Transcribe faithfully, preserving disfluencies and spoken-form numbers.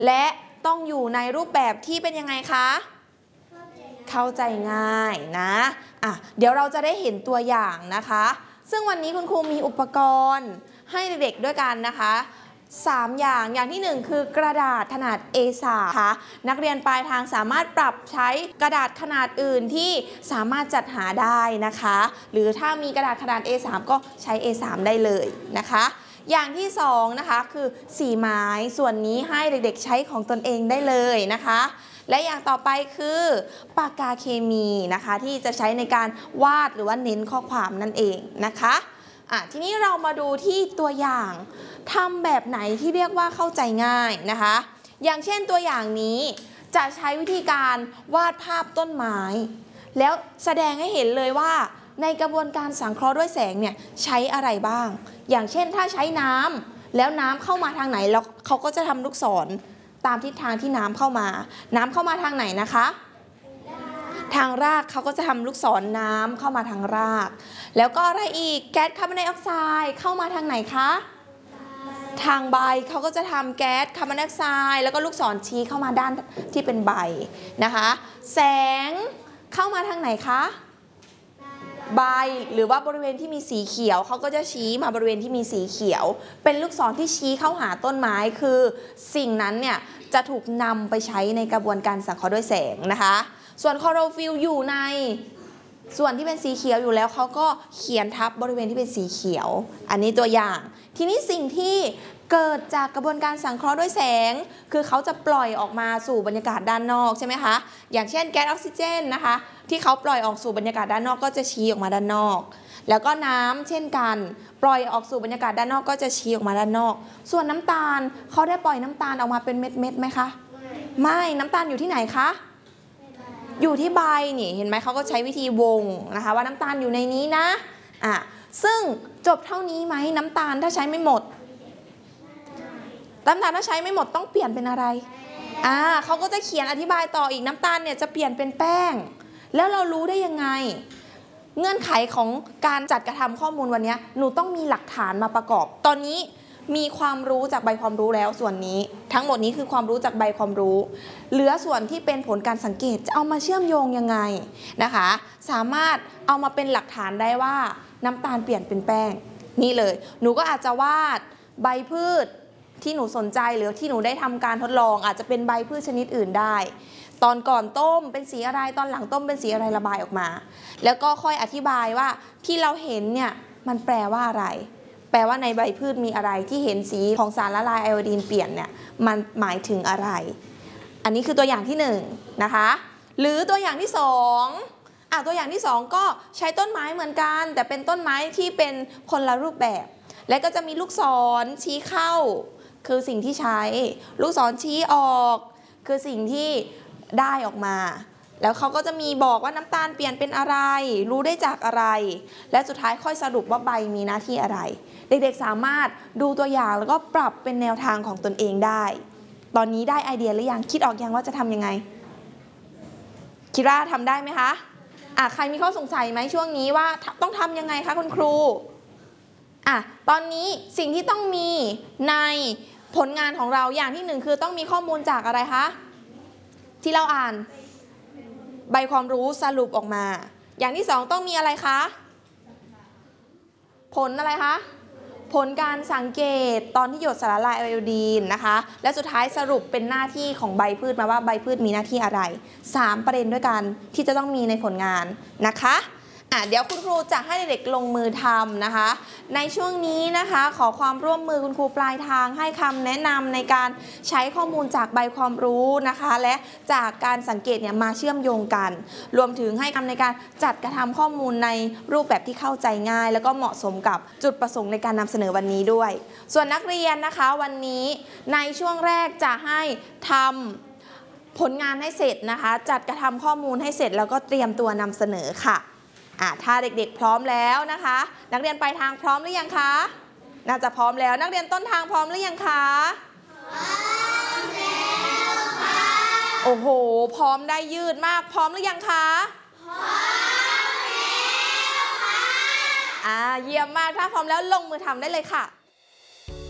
และต้องอยู่ในรูปแบบที่เป็นยังไงคะเข้าใจง่ายนะอ่ะเดี๋ยวเราจะได้เห็นตัวอย่างนะคะซึ่งวันนี้คุณครูมีอุปกรณ์ให้เด็กๆด้วยกันนะคะสามอย่างอย่างที่หนึ่งคือกระดาษขนาด เอ สาม ค่ะนักเรียนปลายทางสามารถปรับใช้กระดาษขนาดอื่นที่สามารถจัดหาได้นะคะหรือถ้ามีกระดาษขนาด เอ สาม ก็ใช้ เอ สาม ได้เลยนะคะอย่างที่สองนะคะคือสีไม้ส่วนนี้ให้เด็กๆใช้ของตนเองได้เลยนะคะและอย่างต่อไปคือปากกาเคมีนะคะที่จะใช้ในการวาดหรือว่าเน้นข้อความนั่นเองนะคะอ่ะทีนี้เรามาดูที่ตัวอย่างทำแบบไหนที่เรียกว่าเข้าใจง่ายนะคะอย่างเช่นตัวอย่างนี้จะใช้วิธีการวาดภาพต้นไม้แล้วแสดงให้เห็นเลยว่าในกระบวนการสังเคราะห์ด้วยแสงเนี่ยใช้อะไรบ้างอย่างเช่นถ้าใช้น้ำแล้วน้ำเข้ามาทางไหนแล้วเขาก็จะทำลูกศรตามทิศทางที่น้ำเข้ามาน้ำเข้ามาทางไหนนะคะทางรากเขาก็จะทำลูกศรน้ำเข้ามาทางรากแล้วก็อะไรอีกแก๊สคาร์บอนไดออกไซด์เข้ามาทางไหนคะทางใบเขาก็จะทำแก๊สคาร์บอนไดออกไซด์แล้วก็ลูกศรชี้เข้ามาด้านที่เป็นใบนะคะแสงเข้ามาทางไหนคะใบหรือว่าบริเวณที่มีสีเขียวเขาก็จะชี้มาบริเวณที่มีสีเขียวเป็นลูกศรที่ชี้เข้าหาต้นไม้คือสิ่งนั้นเนี่ยจะถูกนำไปใช้ในกระบวนการสังเคราะห์ด้วยแสงนะคะส่วนคลอโรฟิลล์อยู่ในส่วนที่เป็นสีเขียวอยู่แล้วเขาก็เขียนทับบริเวณที่เป็นสีเขียวอันนี้ตัวอย่างทีนี้สิ่งที่เกิดจากกระบวนการสังเคราะห์ด้วยแสงคือเขาจะปล่อยออกมาสู่บรรยากาศด้านนอกใช่ไหมคะอย่างเช่นแก๊สออกซิเจนนะคะที่เขาปล่อยออกสู่บรรยากาศด้านนอกก็จะชี้ออกมาด้านนอกแล้วก็น้ำเช่นกันปล่อยออกสู่บรรยากาศด้านนอกก็จะชี้ออกมาด้านนอกส่วนน้ำตาลเขาได้ปล่อยน้ำตาลออกมาเป็นเม็ดๆไหมคะไม่น้ำตาลอยู่ที่ไหนคะอยู่ที่ใบนี่เห็นไหมเขาก็ใช้วิธีวงนะคะว่าน้ำตาลอยู่ในนี้นะอ่ะซึ่งจบเท่านี้ไหมน้ำตาลถ้าใช้ไม่หมดน้ำตาลถ้าใช้ไม่หมดต้องเปลี่ยนเป็นอะไรอ่าเขาก็จะเขียนอธิบายต่ออีกน้ำตาลเนี่ยจะเปลี่ยนเป็นแป้งแล้วเรารู้ได้ยังไงเงื่อนไขของการจัดกระทำข้อมูลวันนี้หนูต้องมีหลักฐานมาประกอบตอนนี้มีความรู้จากใบความรู้แล้วส่วนนี้ทั้งหมดนี้คือความรู้จากใบความรู้เหลือส่วนที่เป็นผลการสังเกตจะเอามาเชื่อมโยงยังไงนะคะสามารถเอามาเป็นหลักฐานได้ว่าน้ำตาลเปลี่ยนเป็นแป้งนี่เลยหนูก็อาจจะวาดใบพืชที่หนูสนใจหรือที่หนูได้ทำการทดลองอาจจะเป็นใบพืชชนิดอื่นได้ตอนก่อนต้มเป็นสีอะไรตอนหลังต้มเป็นสีอะไรระบายออกมาแล้วก็ค่อยอธิบายว่าที่เราเห็นเนี่ยมันแปลว่าอะไรแปลว่าในใบพืชมีอะไรที่เห็นสีของสารละลายไอโอดีนเปลี่ยนเนี่ยมันหมายถึงอะไรอันนี้คือตัวอย่างที่หนึ่งนะคะหรือตัวอย่างที่สองอ่ะตัวอย่างที่สองก็ใช้ต้นไม้เหมือนกันแต่เป็นต้นไม้ที่เป็นคนละรูปแบบและก็จะมีลูกศรชี้เข้าคือสิ่งที่ใช้ลูกศรชี้ออกคือสิ่งที่ได้ออกมาแล้วเขาก็จะมีบอกว่าน้ำตาลเปลี่ยนเป็นอะไรรู้ได้จากอะไรและสุดท้ายค่อยสรุปว่าใบมีหน้าที่อะไรเด็กๆสามารถดูตัวอย่างแล้วก็ปรับเป็นแนวทางของตนเองได้ตอนนี้ได้ไอเดียหรือยังคิดออกยังว่าจะทำยังไงคิดว่าทำได้ไหมคะอ่ะใครมีข้อสงสัยไหมช่วงนี้ว่าต้องทำยังไงคะคุณครูอ่ะตอนนี้สิ่งที่ต้องมีในผลงานของเราอย่างที่หนึ่งคือต้องมีข้อมูลจากอะไรคะที่เราอ่านใบความรู้สรุปออกมาอย่างที่สองต้องมีอะไรคะผลอะไรคะผลการสังเกตตอนที่หยดสารละลายไอโอดีนนะคะและสุดท้ายสรุปเป็นหน้าที่ของใบพืชมาว่าใบพืชมีหน้าที่อะไรสามประเด็นด้วยกันที่จะต้องมีในผลงานนะคะอ่ะเดี๋ยวคุณครูจะให้เด็กลงมือทำนะคะในช่วงนี้นะคะขอความร่วมมือคุณครูปลายทางให้คำแนะนำในการใช้ข้อมูลจากใบความรู้นะคะและจากการสังเกตเนี่ยมาเชื่อมโยงกันรวมถึงให้คำในการจัดกระทำข้อมูลในรูปแบบที่เข้าใจง่ายแล้วก็เหมาะสมกับจุดประสงค์ในการนำเสนอวันนี้ด้วยส่วนนักเรียนนะคะวันนี้ในช่วงแรกจะให้ทำผลงานให้เสร็จนะคะจัดกระทำข้อมูลให้เสร็จแล้วก็เตรียมตัวนำเสนอค่ะอ่ะถ้าเด็กๆพร้อมแล้วนะคะนักเรียนปลายทางพร้อมหรือยังคะน่าจะพร้อมแล้วนักเรียนต้นทางพร้อมหรือยังคะพร้อมแล้วค่ะโอ้โหพร้อมได้ยืดมากพร้อมหรือยังคะพร้อมแล้วค่ะอ่าเยี่ยมมากถ้าพร้อมแล้วลงมือทำได้เลยค่ะ